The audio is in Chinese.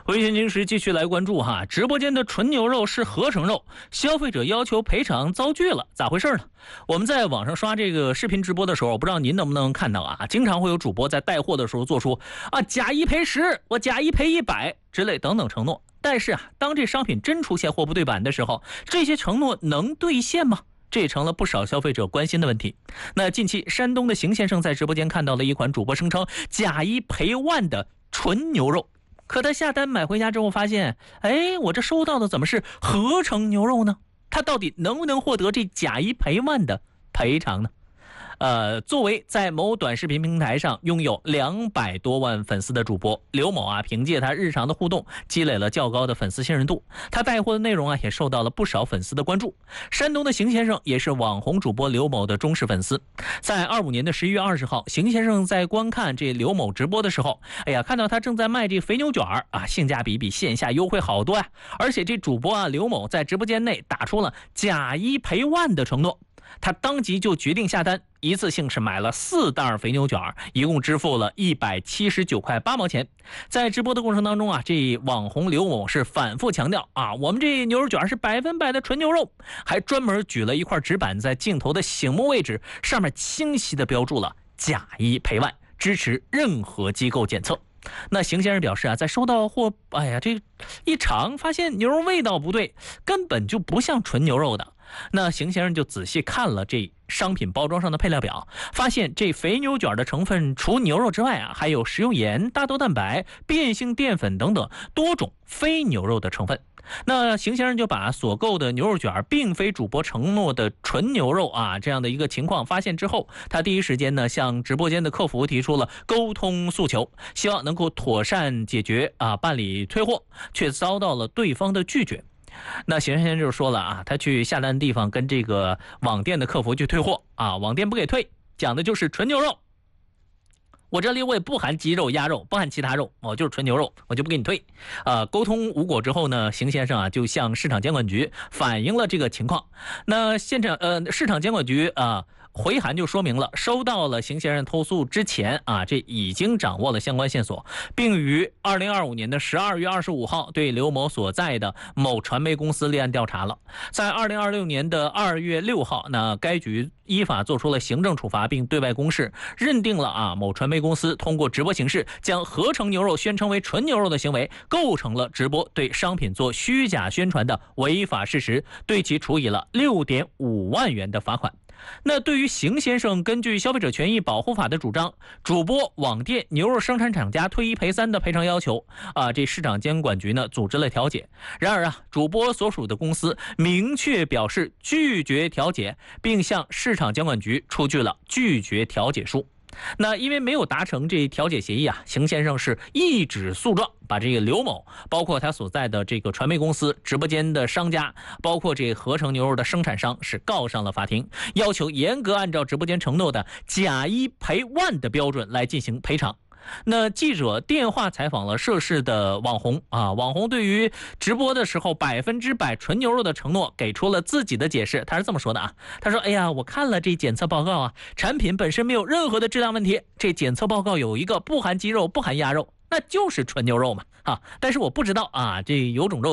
回旋经时继续来关注哈，直播间的纯牛肉是合成肉，消费者要求赔偿遭拒了，咋回事呢？我们在网上刷这个视频直播的时候，不知道您能不能看到啊？经常会有主播在带货的时候做出假一赔10，我假一赔100之类等等承诺。但是当这商品真出现货不对版的时候，这些承诺能兑现吗？这也成了不少消费者关心的问题。那近期山东的邢先生在直播间看到了一款主播声称假一赔万的纯牛肉，可他下单买回家之后发现，我这收到的怎么是合成牛肉呢？他到底能不能获得这假一赔万的赔偿呢？作为在某短视频平台上拥有200多万粉丝的主播刘某凭借他日常的互动积累了较高的粉丝信任度，他带货的内容也受到了不少粉丝的关注。山东的邢先生也是网红主播刘某的忠实粉丝。在25年的11月20号，邢先生在观看这刘某直播的时候，看到他正在卖这肥牛卷性价比线下优惠好多而且这主播刘某在直播间内打出了假一赔万的承诺。他当即就决定下单，一次性是买了4袋肥牛卷，一共支付了179块8毛钱。在直播的过程当中这网红刘某是反复强调我们这牛肉卷是100%的纯牛肉，还专门举了一块纸板在镜头的醒目位置，上面清晰的标注了假一赔万，支持任何机构检测。那邢先生表示在收到货这一尝发现牛肉味道不对，根本就不像纯牛肉的。那邢先生就仔细看了这商品包装上的配料表，发现这肥牛卷的成分除牛肉之外还有食用盐、大豆蛋白、变性淀粉等等多种非牛肉的成分。那邢先生就把所购的牛肉卷并非主播承诺的纯牛肉这样的一个情况发现之后，他第一时间呢向直播间的客服提出了沟通诉求，希望能够妥善解决办理退货，却遭到了对方的拒绝。那邢先生就说了他去下单的地方跟这个网店的客服去退货网店不给退，讲的就是纯牛肉。我这里我也不含鸡肉、鸭肉，不含其他肉，我就是纯牛肉，我就不给你退。沟通无果之后呢，邢先生就向市场监管局反映了这个情况。那市场监管局回函就说明了，收到了邢先生投诉之前这已经掌握了相关线索，并于2025年的12月25号对刘某所在的某传媒公司立案调查了。在2026年的2月6号，那该局依法做出了行政处罚，并对外公示，认定了某传媒公司通过直播形式将合成牛肉宣称为纯牛肉的行为，构成了直播对商品做虚假宣传的违法事实，对其处以了6.5万元的罚款。那对于邢先生根据消费者权益保护法的主张，主播、网店、牛肉生产厂家退1赔3的赔偿要求这市场监管局呢组织了调解。然而主播所属的公司明确表示拒绝调解，并向市场监管局出具了拒绝调解书。那因为没有达成这调解协议邢先生是一纸诉状，把这个刘某，包括他所在的这个传媒公司、直播间的商家，包括这合成牛肉的生产商是告上了法庭，要求严格按照直播间承诺的假一赔万的标准来进行赔偿。那记者电话采访了涉事的网红网红对于直播的时候100%纯牛肉的承诺给出了自己的解释。他是这么说的他说我看了这检测报告产品本身没有任何的质量问题，这检测报告有一个不含鸡肉、不含鸭肉，那就是纯牛肉嘛但是我不知道这有种肉